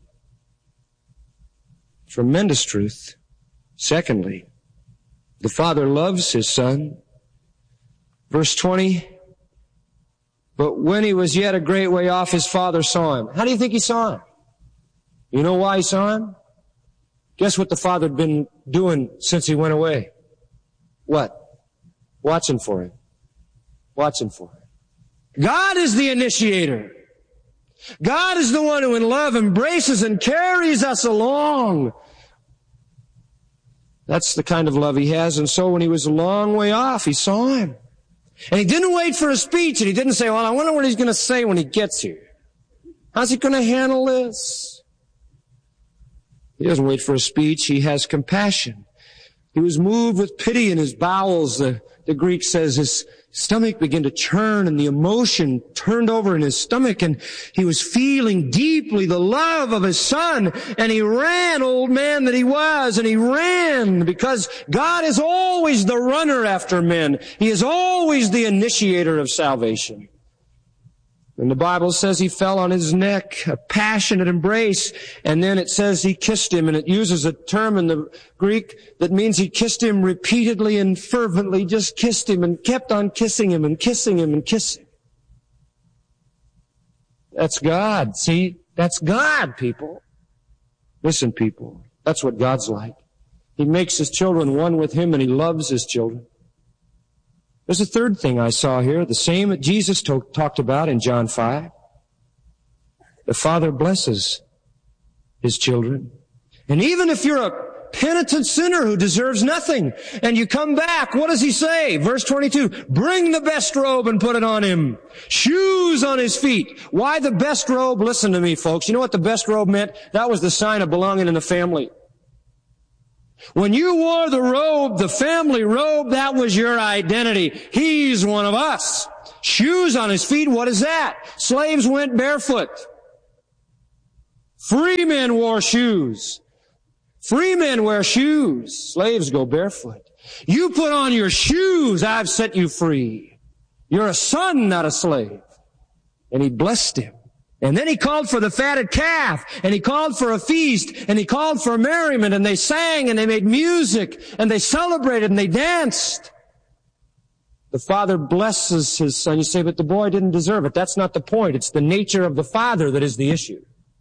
[SPEAKER 18] Tremendous truth. Secondly, the Father loves his Son. Verse 20, but when he was yet a great way off, his father saw him. How do you think he saw him? You know why he saw him? Guess what the father had been doing since he went away? What? Watching for him. Watching for him. God is the initiator. God is the one who in love embraces and carries us along. That's the kind of love he has. And so when he was a long way off, he saw him. And he didn't wait for a speech, and he didn't say, well, I wonder what he's going to say when he gets here. How's he going to handle this? He doesn't wait for a speech. He has compassion. He was moved with pity in his bowels. The Greek says his stomach began to churn and the emotion turned over in his stomach, and he was feeling deeply the love of his son, and he ran, old man that he was, and he ran because God is always the runner after men. He is always the initiator of salvation. And the Bible says he fell on his neck, a passionate embrace, and then it says he kissed him, and it uses a term in the Greek that means he kissed him repeatedly and fervently, just kissed him and kept on kissing him and kissing him and kissing. That's God. See, that's God, people. Listen, people, that's what God's like. He makes his children one with him, and he loves his children. There's a third thing I saw here, the same that Jesus talked about in John 5. The Father blesses His children. And even if you're a penitent sinner who deserves nothing, and you come back, what does He say? Verse 22, bring the best robe and put it on him. Shoes on his feet. Why the best robe? Listen to me, folks. You know what the best robe meant? That was the sign of belonging in the family. When you wore the robe, the family robe, that was your identity. He's one of us. Shoes on his feet, what is that? Slaves went barefoot. Free men wore shoes. Free men wear shoes. Slaves go barefoot. You put on your shoes, I've set you free. You're a son, not a slave. And He blessed him. And then He called for the fatted calf, and He called for a feast, and He called for merriment, and they sang, and they made music, and they celebrated, and they danced. The Father blesses His Son. You say, but the boy didn't deserve it. That's not the point. It's the nature of the Father that is the issue.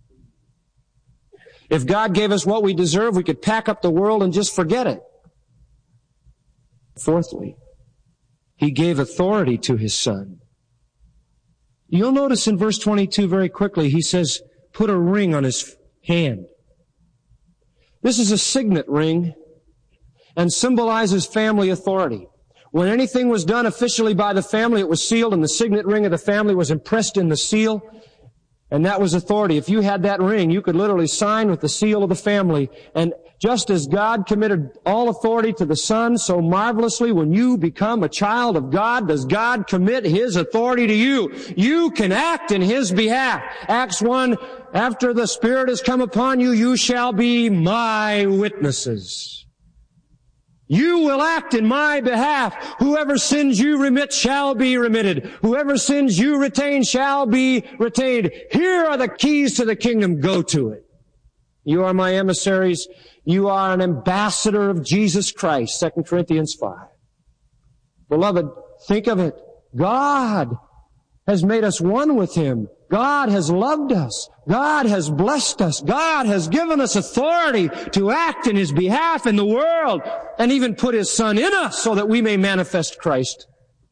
[SPEAKER 18] If God gave us what we deserve, we could pack up the world and just forget it. Fourthly, He gave authority to His Son. You'll notice in verse 22 very quickly, He says, put a ring on His hand. This is a signet ring and symbolizes family authority. When anything was done officially by the family, it was sealed, and the signet ring of the family was impressed in the seal, and that was authority. If you had that ring, you could literally sign with the seal of the family. And just as God committed all authority to the Son, so marvelously, when you become a child of God, does God commit His authority to you. You can act in His behalf. Acts 1, after the Spirit has come upon you, you shall be my witnesses. You will act in my behalf. Whoever sins you remit shall be remitted. Whoever sins you retain shall be retained. Here are the keys to the kingdom. Go to it. You are my emissaries. You are an ambassador of Jesus Christ. 2 Corinthians 5. Beloved, think of it. God has made us one with Him. God has loved us. God has blessed us. God has given us authority to act in His behalf in the world, and even put His Son in us so that we may manifest Christ.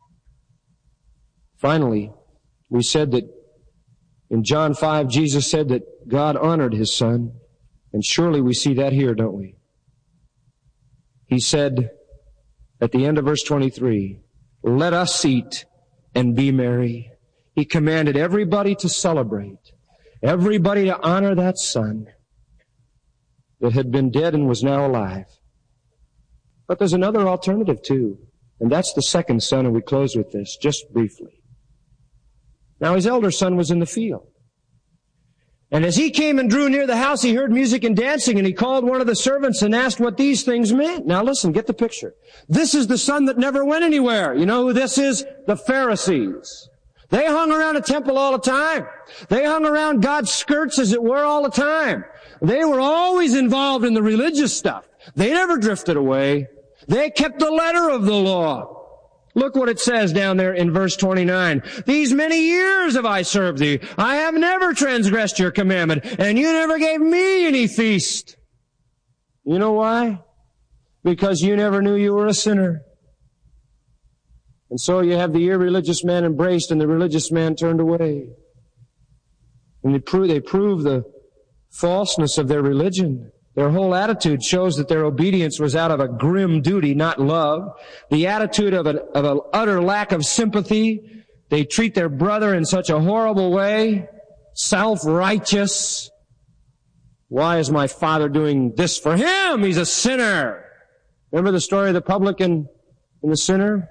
[SPEAKER 18] Finally, we said that in John 5, Jesus said that God honored His Son, and surely we see that here, don't we? He said at the end of verse 23, let us eat and be merry. He commanded everybody to celebrate, everybody to honor that Son that had been dead and was now alive. But there's another alternative too, and that's the second son, and we close with this just briefly. Now His elder son was in the field. And as he came and drew near the house, he heard music and dancing, and he called one of the servants and asked what these things meant. Now listen, get the picture. This is the son that never went anywhere. You know who this is? The Pharisees. They hung around a temple all the time. They hung around God's skirts, as it were, all the time. They were always involved in the religious stuff. They never drifted away. They kept the letter of the law. Look what it says down there in verse 29. These many years have I served thee. I have never transgressed your commandment, and you never gave me any feast. You know why? Because you never knew you were a sinner. And so you have the irreligious man embraced and the religious man turned away. And they prove the falseness of their religion. Their whole attitude shows that their obedience was out of a grim duty, not love. The attitude of an utter lack of sympathy. They treat their brother in such a horrible way. Self-righteous. Why is my father doing this for him? He's a sinner. Remember the story of the publican and the sinner?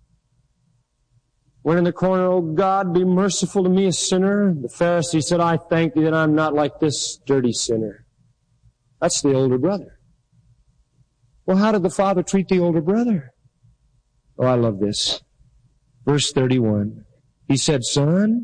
[SPEAKER 18] Went in the corner, oh God, be merciful to me, a sinner. The Pharisee said, I thank thee that I'm not like this dirty sinner. That's the older brother. Well, how did the father treat the older brother? Oh, I love this. Verse 31. He said, son,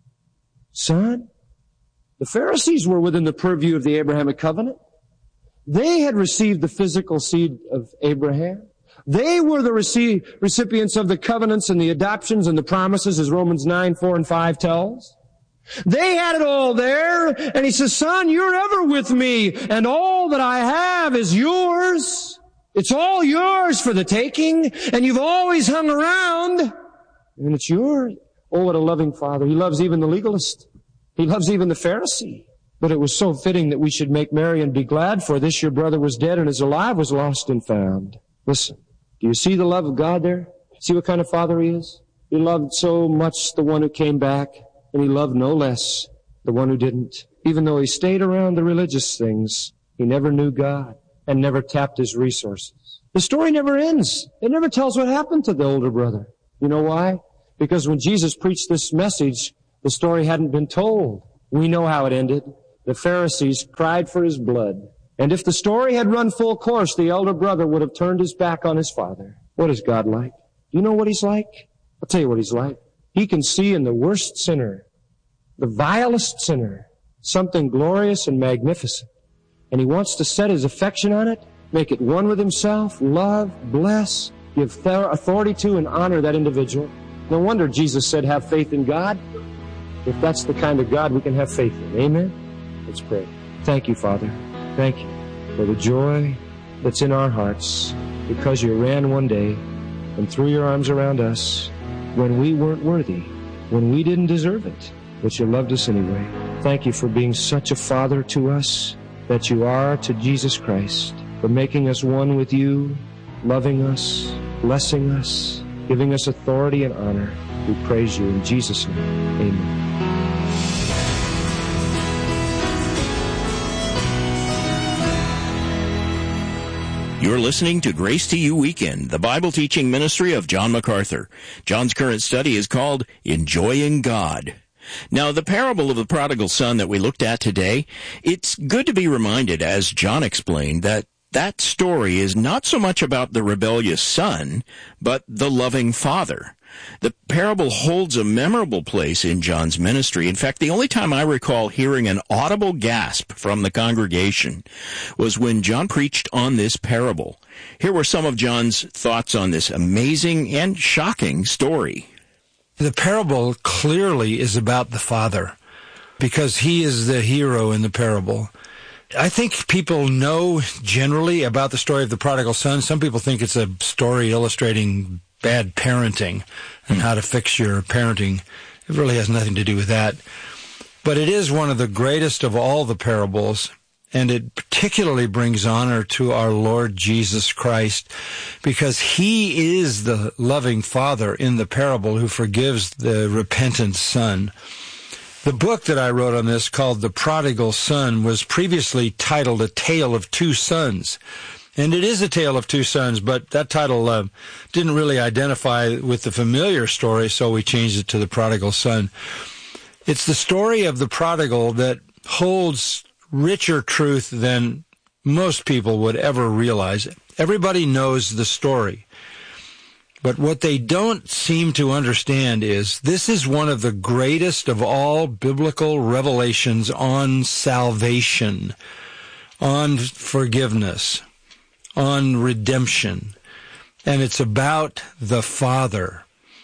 [SPEAKER 18] the Pharisees were within the purview of the Abrahamic covenant. They had received the physical seed of Abraham. They were the recipients of the covenants and the adoptions and the promises, as Romans 9, 4, and 5 tells. They had it all there, and he says, son, you're ever with me, and all that I have is yours. It's all yours for the taking, and you've always hung around, and it's yours. Oh, what a loving Father. He loves even the legalist. He loves even the Pharisee. But it was so fitting that we should make merry and be glad, for this your brother was dead and is alive, was lost and found. Listen, do you see the love of God there? See what kind of Father He is? He loved so much the one who came back, and He loved no less the one who didn't. Even though he stayed around the religious things, he never knew God and never tapped His resources. The story never ends. It never tells what happened to the older brother. You know why? Because when Jesus preached this message, the story hadn't been told. We know how it ended. The Pharisees cried for His blood. And if the story had run full course, the elder brother would have turned his back on his father. What is God like? Do you know what He's like? I'll tell you what He's like. He can see in the worst sinner, the vilest sinner, something glorious and magnificent. And He wants to set His affection on it, make it one with Himself, love, bless, give authority to and honor that individual. No wonder Jesus said, have faith in God. If that's the kind of God we can have faith in. Amen? Let's pray. Thank you, Father. Thank you for the joy that's in our hearts because You ran one day and threw Your arms around us when we weren't worthy, when we didn't deserve it, but You loved us anyway. Thank You for being such a Father to us that You are to Jesus Christ, for making us one with You, loving us, blessing us, giving us authority and honor. We praise You in Jesus' name. Amen.
[SPEAKER 19] You're listening to Grace to You Weekend, the Bible teaching ministry of John MacArthur. John's current study is called Enjoying God. Now, the parable of the prodigal son that we looked at today, it's good to be reminded, as John explained, that story is not so much about the rebellious son, but the loving father. The parable holds a memorable place in John's ministry. In fact, the only time I recall hearing an audible gasp from the congregation was when John preached on this parable. Here were some of John's thoughts on this amazing and shocking story.
[SPEAKER 20] The parable clearly is about the father, because he is the hero in the parable. I think people know generally about the story of the prodigal son. Some people think it's a story illustrating bad parenting and how to fix your parenting. It really has nothing to do with that. But it is one of the greatest of all the parables, and it particularly brings honor to our Lord Jesus Christ, because He is the loving Father in the parable who forgives the repentant son. The book that I wrote on this, called The Prodigal Son, was previously titled A Tale of Two Sons. And it is a tale of two sons, but that title didn't really identify with the familiar story, so we changed it to The Prodigal Son. It's the story of the prodigal that holds richer truth than most people would ever realize. Everybody knows the story. But what they don't seem to understand is this is one of the greatest of all biblical revelations on salvation, on forgiveness, on redemption. And it's about the Father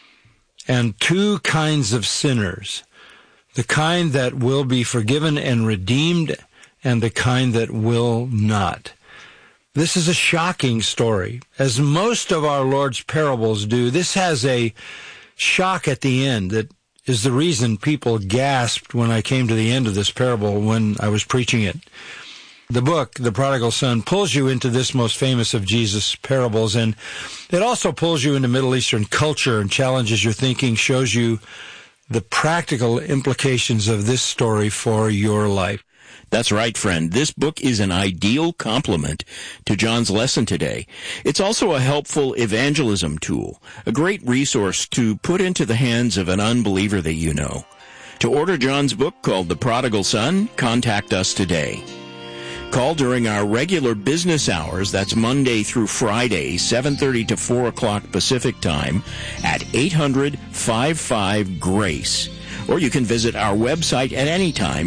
[SPEAKER 20] and two kinds of sinners, the kind that will be forgiven and redeemed and the kind that will not. This is a shocking story. As most of our Lord's parables do, this has a shock at the end that is the reason people gasped when I came to the end of this parable when I was preaching it. The book, The Prodigal Son, pulls you into this most famous of Jesus' parables, and it also pulls you into Middle Eastern culture and challenges your thinking, shows you the practical implications of this story for your life.
[SPEAKER 19] That's right, friend. This book is an ideal complement to John's lesson today. It's also a helpful evangelism tool, a great resource to put into the hands of an unbeliever that you know. To order John's book called The Prodigal Son, contact us today. Call during our regular business hours, that's Monday through Friday, 7:30 to 4 o'clock Pacific Time, at 800-55-GRACE. Or you can visit our website at any time,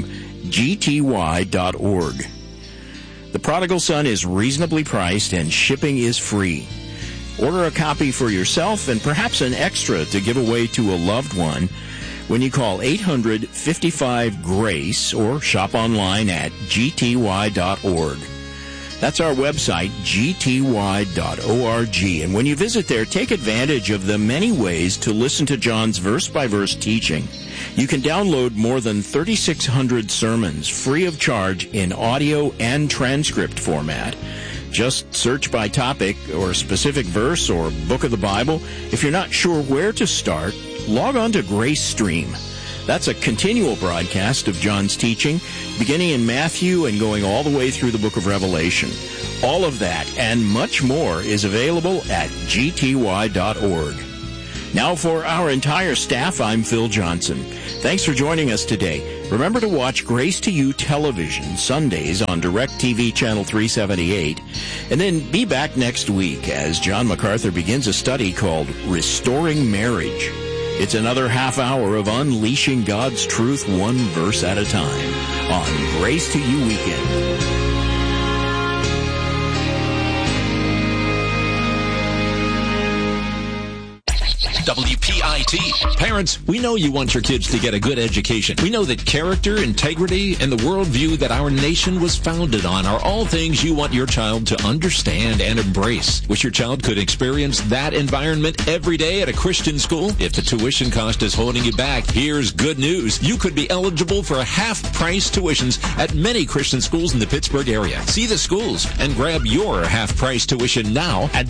[SPEAKER 19] gty.org. The Prodigal Son is reasonably priced and shipping is free. Order a copy for yourself and perhaps an extra to give away to a loved one when you call 800-55-GRACE or shop online at gty.org. That's our website, gty.org. And when you visit there, take advantage of the many ways to listen to John's verse-by-verse teaching. You can download more than 3,600 sermons free of charge in audio and transcript format. Just search by topic or specific verse or book of the Bible. If you're not sure where to start, log on to Grace Stream. That's a continual broadcast of John's teaching, beginning in Matthew and going all the way through the book of Revelation. All of that and much more is available at gty.org. Now for our entire staff, I'm Phil Johnson. Thanks for joining us today. Remember to watch Grace to You Television Sundays on DirecTV Channel 378. And then be back next week as John MacArthur begins a study called Restoring Marriage. It's another half hour of unleashing God's truth one verse at a time on Grace to You Weekend.
[SPEAKER 8] WPIT. Parents, we know you want your kids to get a good education. We know that character, integrity, and the worldview that our nation was founded on are all things you want your child to understand and embrace. Wish your child could experience that environment every day at a Christian school? If the tuition cost is holding you back, here's good news. You could be eligible for half-price tuitions at many Christian schools in the Pittsburgh area. See the schools and grab your half-price tuition now at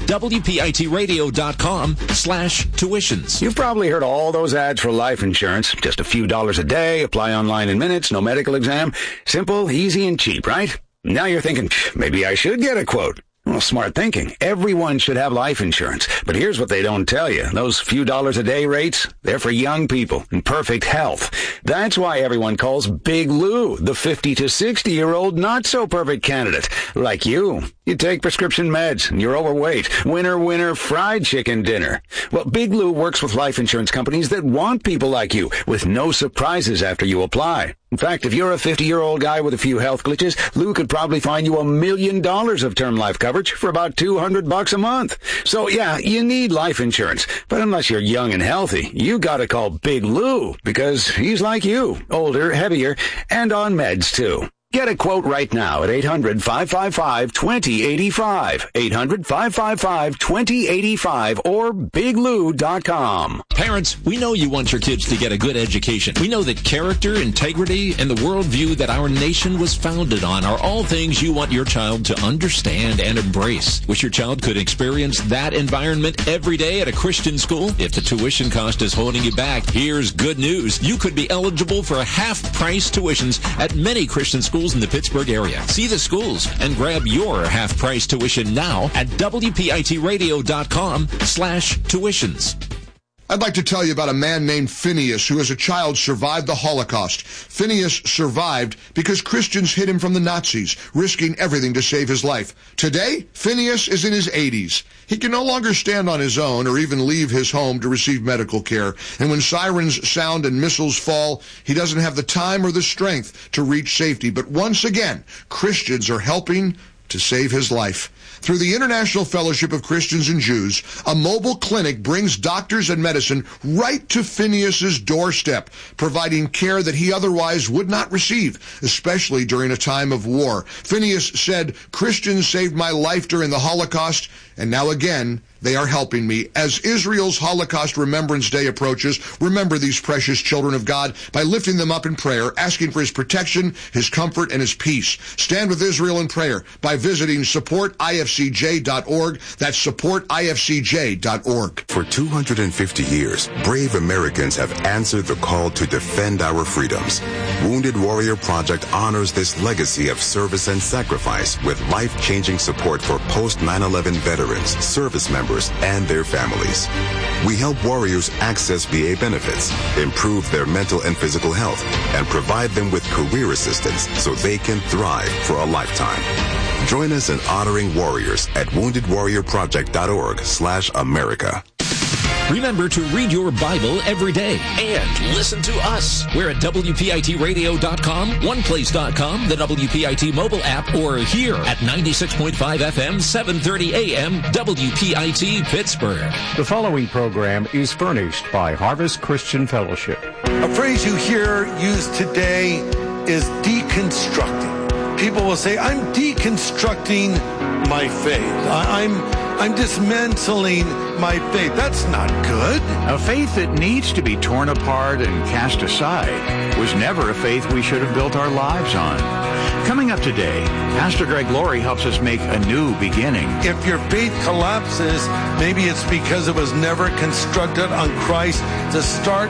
[SPEAKER 8] WPITradio.com/tuition.
[SPEAKER 21] You've probably heard all those ads for life insurance. Just a few dollars a day, apply online in minutes, no medical exam. Simple, easy, and cheap, right? Now you're thinking, maybe I should get a quote. Well, smart thinking. Everyone should have life insurance. But here's what they don't tell you. Those few dollars a day rates, they're for young people in perfect health. That's why everyone calls Big Lou the 50 to 60-year-old not-so-perfect candidate. Like you. You take prescription meds and you're overweight. Winner, fried chicken dinner. Well, Big Lou works with life insurance companies that want people like you with no surprises after you apply. In fact, if you're a 50-year-old guy with a few health glitches, Lou could probably find you $1 million of term life coverage for about $200 a month. So yeah, you need life insurance. But unless you're young and healthy, you gotta call Big Lou because he's like you, older, heavier, and on meds too. Get a quote right now at 800-555-2085, 800-555-2085, or biglou.com.
[SPEAKER 8] Parents, we know you want your kids to get a good education. We know that character, integrity, and the worldview that our nation was founded on are all things you want your child to understand and embrace. Wish your child could experience that environment every day at a Christian school? If the tuition cost is holding you back, here's good news. You could be eligible for half-price tuitions at many Christian schools in the Pittsburgh area. See the schools and grab your half-price tuition now at WPITradio.com/tuitions.
[SPEAKER 22] I'd like to tell you about a man named Phineas who as a child survived the Holocaust. Phineas survived because Christians hid him from the Nazis, risking everything to save his life. Today, Phineas is in his 80s. He can no longer stand on his own or even leave his home to receive medical care. And when sirens sound and missiles fall, he doesn't have the time or the strength to reach safety. But once again, Christians are helping to save his life. Through the International Fellowship of Christians and Jews, a mobile clinic brings doctors and medicine right to Phineas's doorstep, providing care that he otherwise would not receive, especially during a time of war. Phineas said, "Christians saved my life during the Holocaust, and now again, they are helping me." As Israel's Holocaust Remembrance Day approaches, remember these precious children of God by lifting them up in prayer, asking for his protection, his comfort, and his peace. Stand with Israel in prayer by visiting supportifcj.org. That's supportifcj.org.
[SPEAKER 23] For 250 years, brave Americans have answered the call to defend our freedoms. Wounded Warrior Project honors this legacy of service and sacrifice with life-changing support for post-9/11 veterans, service members, and their families. We help warriors access VA benefits, improve their mental and physical health, and provide them with career assistance so they can thrive for a lifetime. Join us in honoring warriors at woundedwarriorproject.org/America.
[SPEAKER 8] Remember to read your Bible every day and listen to us. We're at WPITradio.com, OnePlace.com, the WPIT mobile app, or here at 96.5 FM, 730 AM, WPIT Pittsburgh.
[SPEAKER 17] The following program is furnished by Harvest Christian Fellowship.
[SPEAKER 24] A phrase you hear used today is deconstructing.
[SPEAKER 1] people will say, I'm deconstructing my faith. I'm dismantling my faith. That's not good.
[SPEAKER 3] A faith that needs to be torn apart and cast aside was never a faith we should have built our lives on. Coming up today, Pastor Greg Laurie helps us make a new beginning.
[SPEAKER 1] If your faith collapses, maybe it's because it was never constructed on Christ to start